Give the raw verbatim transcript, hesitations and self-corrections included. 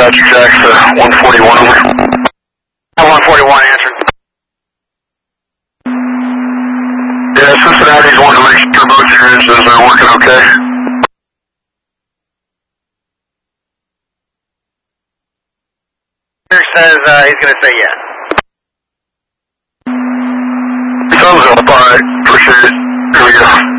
dispatch exact to one forty-one over. one forty-one answer. Yeah, Cincinnati's wanting to make sure both your engines are working okay. Says uh, he's going to say yeah. Thumbs up, alright, appreciate it. Here we go.